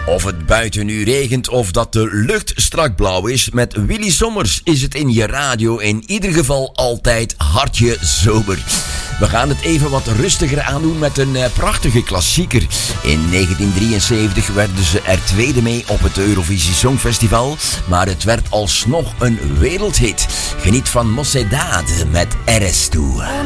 Of het buiten nu regent of dat de lucht strak blauw is, met Willy Sommers is het in je radio in ieder geval altijd hartje sober. We gaan het even wat rustiger aandoen met een prachtige klassieker. In 1973 werden ze er tweede mee op het Eurovisie Songfestival, maar het werd alsnog een wereldhit. Geniet van Mocedade met Eres Tú.